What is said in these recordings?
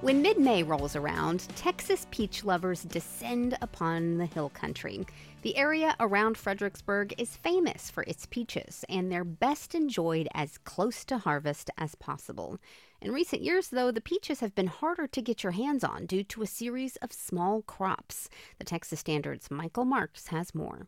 When mid-May rolls around, Texas peach lovers descend upon the hill country. The area around Fredericksburg is famous for its peaches, and they're best enjoyed as close to harvest as possible. In recent years, though, the peaches have been harder to get your hands on due to a series of small crops. The Texas Standard's Michael Marks has more.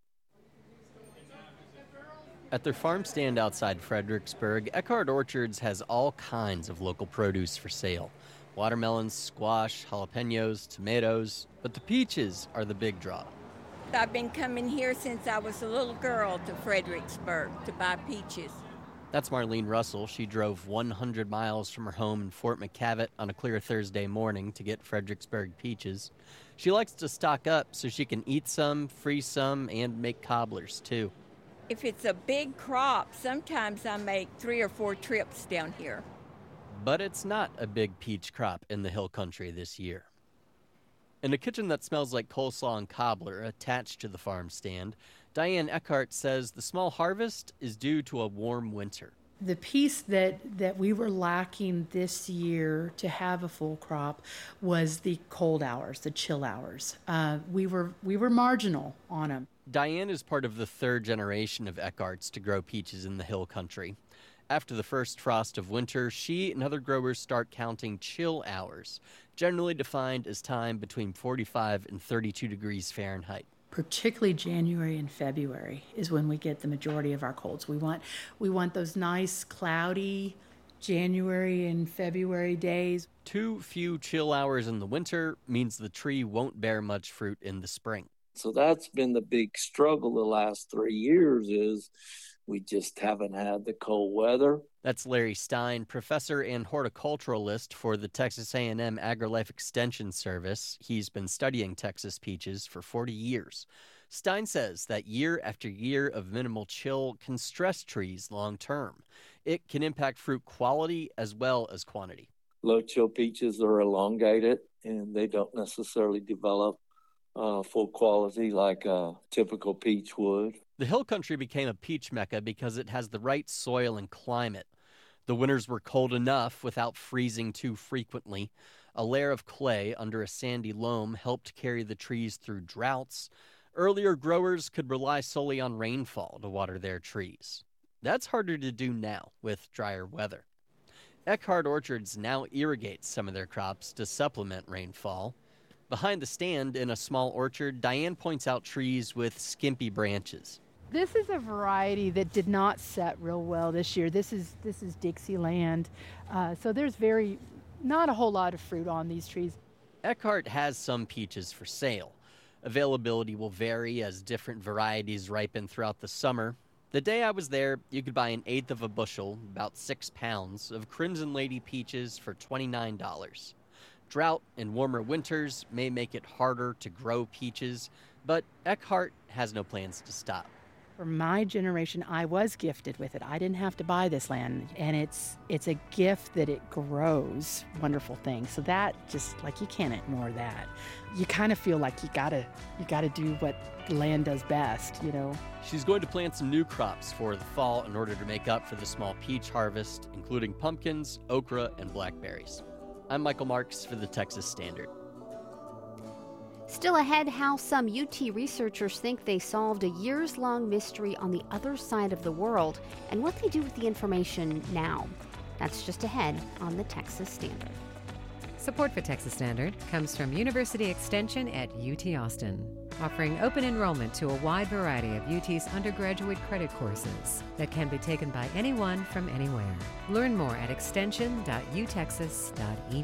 At their farm stand outside Fredericksburg, Eckhart Orchards has all kinds of local produce for sale. Watermelons, squash, jalapenos, tomatoes, but the peaches are the big draw. I've been coming here since I was a little girl to Fredericksburg to buy peaches. That's Marlene Russell. She drove 100 miles from her home in Fort McKavett on a clear Thursday morning to get Fredericksburg peaches. She likes to stock up so she can eat some, freeze some, and make cobblers, too. If it's a big crop, sometimes I make 3 or 4 trips down here. But it's not a big peach crop in the hill country this year. In a kitchen that smells like coleslaw and cobbler attached to the farm stand, Diane Eckhart says the small harvest is due to a warm winter. The piece that we were lacking this year to have a full crop was the cold hours, the chill hours. We were marginal on them. Diane is part of the third generation of Eckharts to grow peaches in the hill country. After the first frost of winter, she and other growers start counting chill hours, generally defined as time between 45 and 32 degrees Fahrenheit. Particularly January and February is when we get the majority of our colds. We want those nice cloudy January and February days. Too few chill hours in the winter means the tree won't bear much fruit in the spring. So that's been the big struggle the last 3 years is we just haven't had the cold weather. That's Larry Stein, professor and horticulturalist for the Texas A&M AgriLife Extension Service. He's been studying Texas peaches for 40 years. Stein says that year after year of minimal chill can stress trees long term. It can impact fruit quality as well as quantity. Low chill peaches are elongated and they don't necessarily develop full quality like a typical peach would. The hill country became a peach mecca because it has the right soil and climate. The winters were cold enough without freezing too frequently. A layer of clay under a sandy loam helped carry the trees through droughts. Earlier growers could rely solely on rainfall to water their trees. That's harder to do now with drier weather. Eckhart Orchards now irrigate some of their crops to supplement rainfall. Behind the stand in a small orchard, Diane points out trees with skimpy branches. This is a variety that did not set real well this year. This is Dixieland. So there's not a whole lot of fruit on these trees. Eckhart has some peaches for sale. Availability will vary as different varieties ripen throughout the summer. The day I was there, you could buy an eighth of a bushel, about 6 pounds, of Crimson Lady peaches for $29. Drought and warmer winters may make it harder to grow peaches, but Eckhart has no plans to stop. For my generation, I was gifted with it. I didn't have to buy this land, and it's a gift that it grows wonderful things. So that just you can't ignore that. You kind of feel like you gotta do what the land does best, you know. She's going to plant some new crops for the fall in order to make up for the small peach harvest, including pumpkins, okra, and blackberries. I'm Michael Marks for the Texas Standard. Still ahead, how some UT researchers think they solved a years-long mystery on the other side of the world and what they do with the information now. That's just ahead on the Texas Standard. Support for Texas Standard comes from University Extension at UT Austin, offering open enrollment to a wide variety of UT's undergraduate credit courses that can be taken by anyone from anywhere. Learn more at extension.utexas.edu.